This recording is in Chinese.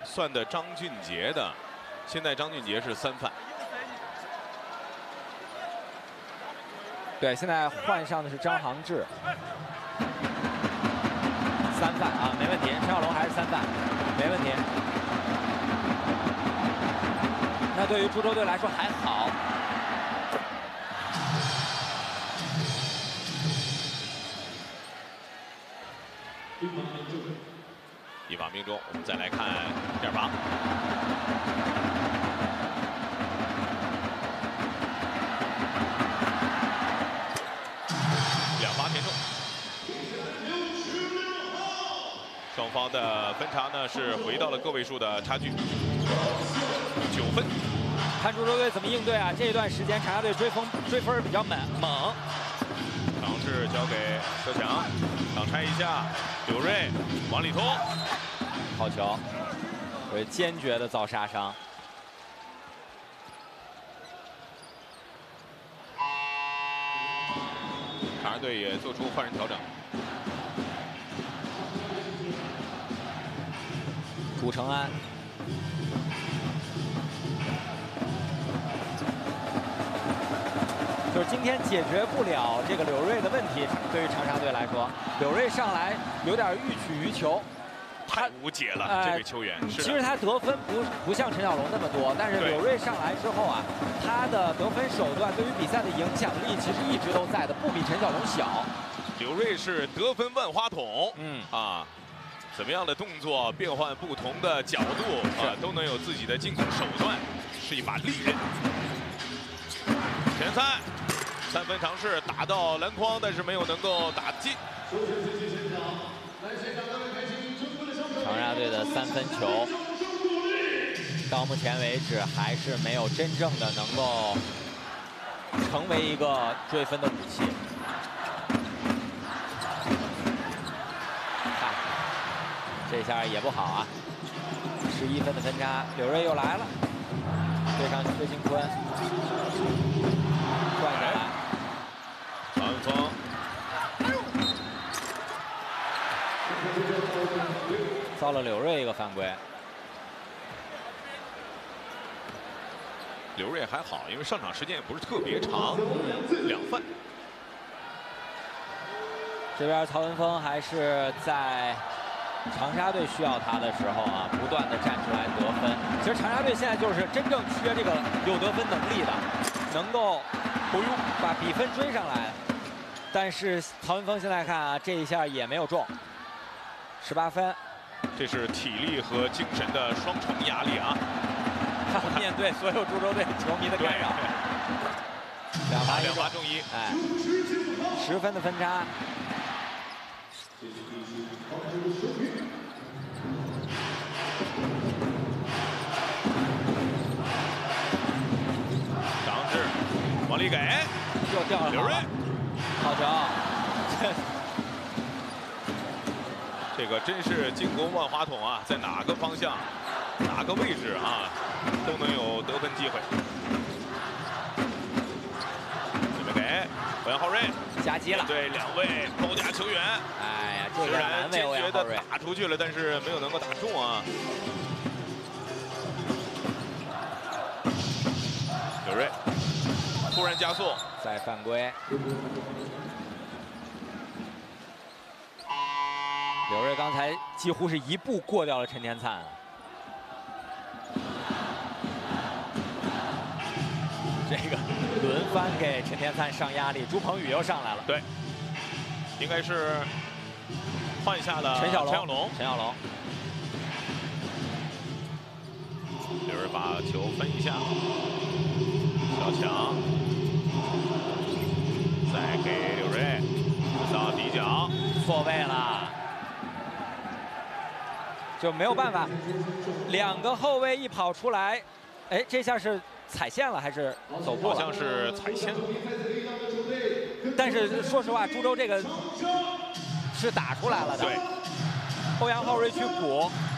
算的张俊杰的，现在张俊杰是3犯。 对，现在换上的是张航志，3犯啊，没问题。陈小龙还是3犯，没问题。那对于株洲队来说还好。 一把命中，我们再来看1.8。2发填中。双方的分差呢是回到了个位数的差距，9分。 看株洲队怎么应对啊！这一段时间长沙队追分比较猛。 尝试交给车强，挡拆一下，柳瑞往里突， 好球，是坚决的造杀伤。 长沙队也做出换人调整。 古承安。 就是今天解决不了这个柳瑞的问题，对于长沙队来说，柳瑞上来有点欲取于球， 太无解了，这位球员。 其实他得分不像陈小龙那么多，但是柳瑞上来之后啊，他的得分手段对于比赛的影响力其实一直都在的，不比陈小龙小。 柳瑞是得分万花筒，怎么样的动作变换不同的角度啊，都能有自己的进攻手段，是一把利刃。前3分尝试打到篮筐，但是没有能够打进。 长沙队的3分球，到目前为止还是没有真正的能够成为一个追分的武器。看，这下也不好啊！11分的分差，柳瑞又来了，对上薛兴坤，转下来， 传锋。 遭了柳瑞一个犯规。 柳瑞还好，因为上场时间也不是特别长，2犯。 这边曹文峰还是在长沙队需要他的时候啊，不断的站出来得分。其实长沙队现在就是真正缺这个有得分能力的，能够把比分追上来。但是曹文峰现在看啊，这一下也没有中，18分。 这是体力和精神的双重压力啊！ 面对所有株洲队球迷的干扰，2罚中1， 哎，10分的分差。 张志往里给， 又掉了。 柳瑞， 好球！ 这个真是进攻万花筒啊，在哪个方向、哪个位置啊，都能有得分机会。这边给欧阳浩瑞夹击了， 对2位包夹球员。 哎呀，这个虽然坚决的打出去了，但是没有能够打中啊。柳瑞突然加速， 再犯规。 柳瑞刚才几乎是一步过掉了陈天灿，这个轮番给陈天灿上压力，朱鹏宇又上来了。 对，应该是换下了陈小龙。柳瑞把球分一下，小强再给柳瑞到底角， 错位了。 就没有办法，2个后卫一跑出来，哎，这下是踩线了还是走步了？ 好像是踩线。 但是说实话，株洲这个是打出来了的。 对， 欧阳浩瑞去补，